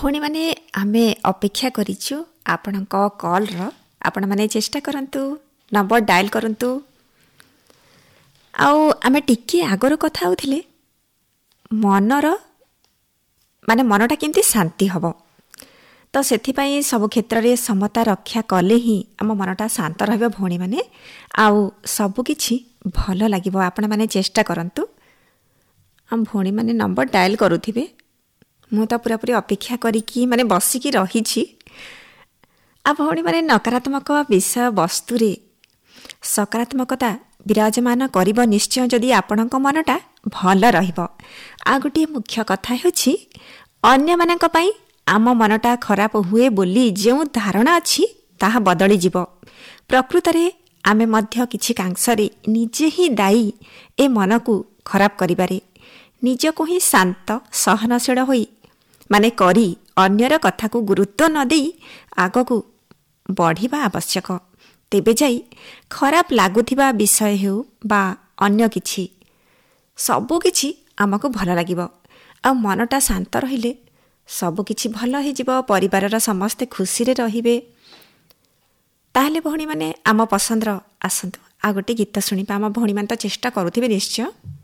ଭଉଣୀମାନେ ଆମେ ଅପେକ୍ଷା କରିଛୁ ଆପଣଙ୍କ କଲ୍ର। ଆପଣମାନେ ଚେଷ୍ଟା କରନ୍ତୁ, ନମ୍ବର ଡାଏଲ୍ କରନ୍ତୁ। ଆଉ ଆମେ ଟିକିଏ ଆଗରୁ କଥା ହେଉଥିଲେ ମନଟା କେମିତି ଶାନ୍ତି ହେବ। ତ ସେଥିପାଇଁ ସବୁ କ୍ଷେତ୍ରରେ ସମତା ରକ୍ଷା କଲେ ହିଁ ଆମ ମନଟା ଶାନ୍ତ ରହିବ ଭଉଣୀମାନେ, ଆଉ ସବୁକିଛି ଭଲ ଲାଗିବ। ଆପଣମାନେ ଚେଷ୍ଟା କରନ୍ତୁ। ଆମ ଭଉଣୀମାନେ ନମ୍ବର ଡାଏଲ୍ କରୁଥିବେ। ମୁଁ ତ ପୁରାପୁରି ଅପେକ୍ଷା କରିକି ବସିକି ରହିଛି। ଆଉ ଭଉଣୀମାନେ ନକାରାତ୍ମକ ବିଷୟବସ୍ତୁରେ ସକାରାତ୍ମକତା ବିରାଜମାନ କରିବ ନିଶ୍ଚୟ, ଯଦି ଆପଣଙ୍କ ମନଟା ଭଲ ରହିବ। ଆଉ ଗୋଟିଏ ମୁଖ୍ୟ କଥା ହେଉଛି, ଅନ୍ୟମାନଙ୍କ ପାଇଁ ଆମ ମନଟା ଖରାପ ହୁଏ ବୋଲି ଯେଉଁ ଧାରଣା ଅଛି ତାହା ବଦଳିଯିବ। ପ୍ରକୃତରେ ଆମେ ମଧ୍ୟ କିଛି କାଂଶରେ ନିଜେ ହିଁ ଦାୟୀ ଏ ମନକୁ ଖରାପ କରିବାରେ। ନିଜକୁ ହିଁ ଶାନ୍ତ ସହନଶୀଳ କରି ଅନ୍ୟର କଥାକୁ ଗୁରୁତ୍ୱ ନ ଦେଇ ଆଗକୁ ବଢ଼ିବା ଆବଶ୍ୟକ। ତେବେ ଯାଇ ଖରାପ ଲାଗୁଥିବା ବିଷୟ ହେଉ ବା ଅନ୍ୟ କିଛି, ସବୁକିଛି ଆମକୁ ଭଲ ଲାଗିବ। ଆଉ ମନଟା ଶାନ୍ତ ରହିଲେ ସବୁକିଛି ଭଲ ହୋଇଯିବ। ପରିବାରର ସମସ୍ତେ ଖୁସିରେ ରହିବେ। ତାହେଲେ ଭଉଣୀମାନେ ଆମ ପସନ୍ଦର ଆସନ୍ତୁ ଆଉ ଗୋଟେ ଗୀତ ଶୁଣିବା। ଆମ ଭଉଣୀମାନେ ତ ଚେଷ୍ଟା କରୁଥିବେ ନିଶ୍ଚୟ।